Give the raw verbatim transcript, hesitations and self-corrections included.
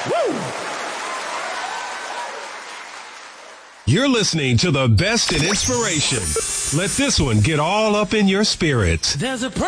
You're listening to the best in inspiration. Let this one get all up in your spirit. There's a